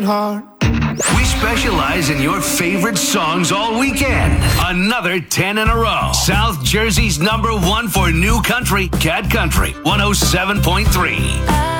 heart. We specialize in your favorite songs all weekend. Another 10 in a row. South Jersey's #1 for new country, Cat Country 107.3.